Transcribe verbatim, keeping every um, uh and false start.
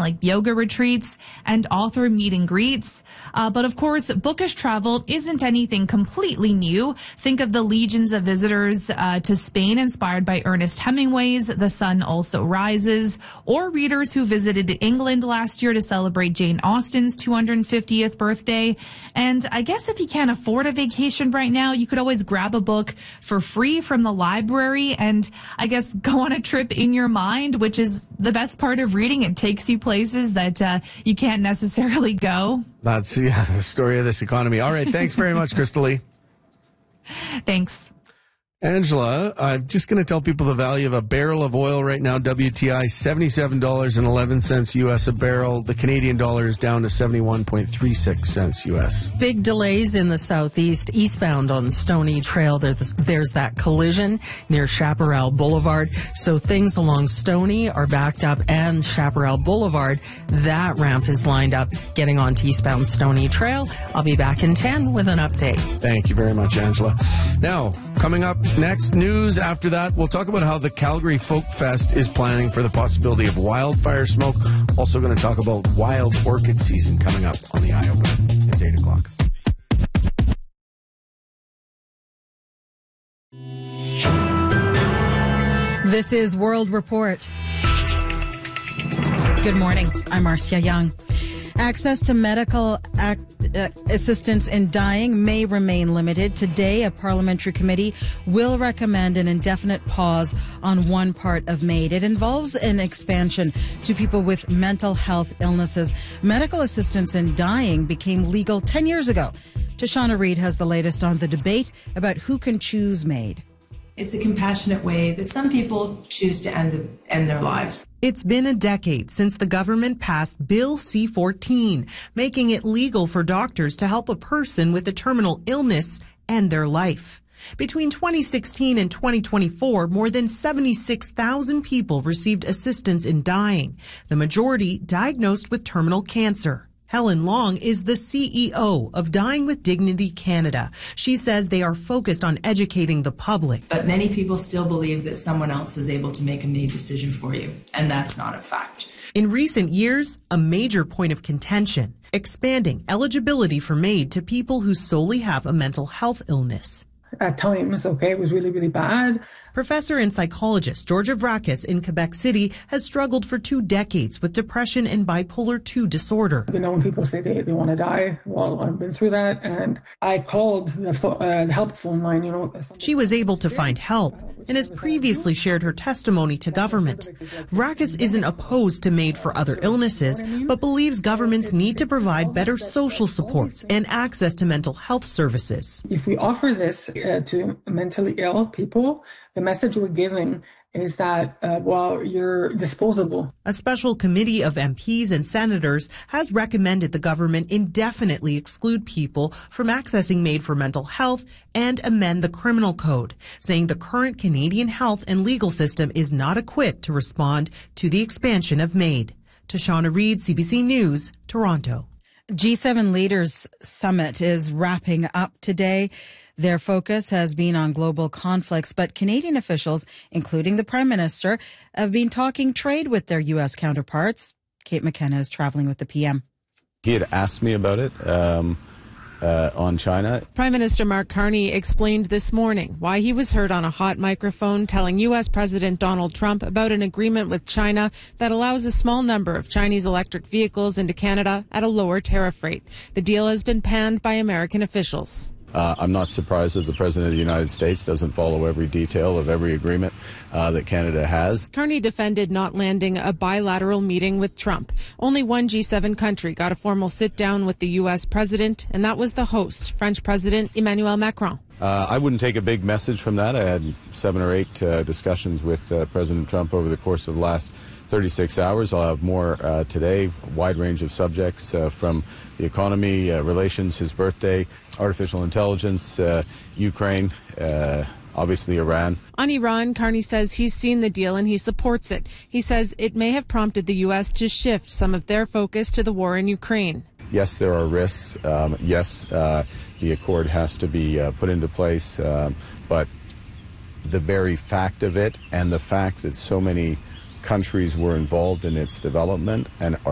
like yoga retreats and author meet and greets. Uh, but of course, bookish travel isn't anything completely new. Think of the legions of visitors uh, to Spain inspired by Ernest Hemingway's The Sun Also Rises, or readers who visited England last year to celebrate Jane Austen's two hundred fiftieth birthday. And I guess if you can't afford a vacation right now, you could always grab a book for free from the library and I guess go on a trip in your mind, which is the best part of reading. It takes you places that uh, you can't necessarily go. That's yeah, the story of this economy. All right. Thanks very much, Crystal Lee. Thanks. Angela, I'm just going to tell people the value of a barrel of oil right now, W T I, seventy-seven dollars and eleven cents U S a barrel. The Canadian dollar is down to seventy-one point three six cents U S. Big delays in the southeast, eastbound on Stony Trail. There's, there's that collision near Chaparral Boulevard. So things along Stony are backed up, and Chaparral Boulevard, that ramp is lined up getting onto eastbound Stony Trail. I'll be back in ten with an update. Thank you very much, Angela. Now, coming up next, news after that, we'll talk about how the Calgary Folk Fest is planning for the possibility of wildfire smoke. Also going to talk about wild orchid season coming up on the Eye Opener. It's eight o'clock. This is World Report. Good morning. I'm Marcia Young. Access to medical ac- uh, assistance in dying may remain limited. Today, a parliamentary committee will recommend an indefinite pause on one part of MAID. It involves an expansion to people with mental health illnesses. Medical assistance in dying became legal ten years ago. Tashana Reid has the latest on the debate about who can choose MAID. It's a compassionate way that some people choose to end end their lives. It's been a decade since the government passed Bill C fourteen, making it legal for doctors to help a person with a terminal illness end their life. Between twenty sixteen and twenty twenty-four, more than seventy-six thousand people received assistance in dying, the majority diagnosed with terminal cancer. Helen Long is the C E O of Dying with Dignity Canada. She says they are focused on educating the public. But many people still believe that someone else is able to make a MAID decision for you, and that's not a fact. In recent years, a major point of contention, expanding eligibility for MAID to people who solely have a mental health illness. At times, okay, it was really, really bad. Professor and psychologist Georgia Vrakis in Quebec City has struggled for two decades with depression and bipolar two disorder. You know, when people say they, they want to die, well, I've been through that, and I called the, uh, the help phone line, you know. She was able to find help and has previously shared her testimony to government. Vrakis isn't opposed to MAID for other illnesses, but believes governments need to provide better social supports and access to mental health services. If we offer this uh, to mentally ill people, the message we're giving is that, uh, well, you're disposable. A special committee of M Ps and senators has recommended the government indefinitely exclude people from accessing MAID for mental health and amend the criminal code, saying the current Canadian health and legal system is not equipped to respond to the expansion of MAID. Tashana Reid, C B C News, Toronto. G seven Leaders Summit is wrapping up today. Their focus has been on global conflicts, but Canadian officials, including the Prime Minister, have been talking trade with their U S counterparts. Kate McKenna is traveling with the P M. He had asked me about it um, uh, on China. Prime Minister Mark Carney explained this morning why he was heard on a hot microphone telling U S President Donald Trump about an agreement with China that allows a small number of Chinese electric vehicles into Canada at a lower tariff rate. The deal has been panned by American officials. Uh, I'm not surprised that the President of the United States doesn't follow every detail of every agreement uh, that Canada has. Carney defended not landing a bilateral meeting with Trump. Only one G seven country got a formal sit-down with the U S president, and that was the host, French President Emmanuel Macron. Uh, I wouldn't take a big message from that. I had seven or eight uh, discussions with uh, President Trump over the course of the last thirty-six hours. I'll have more uh, today, a wide range of subjects uh, from the economy, uh, relations, his birthday, artificial intelligence, uh, Ukraine, uh, obviously Iran. On Iran, Carney says he's seen the deal and he supports it. He says it may have prompted the U S to shift some of their focus to the war in Ukraine. Yes, there are risks. Um, yes, uh, the accord has to be uh, put into place. Um, but the very fact of it and the fact that so many countries were involved in its development and are